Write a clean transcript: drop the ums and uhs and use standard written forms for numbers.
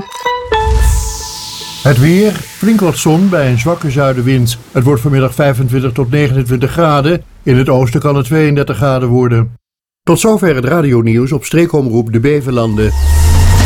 Het weer, flink wat zon bij een zwakke zuidenwind. Het wordt vanmiddag 25 tot 29 graden. In het oosten kan het 32 graden worden. Tot zover het radionieuws op streekomroep De Beverlanden.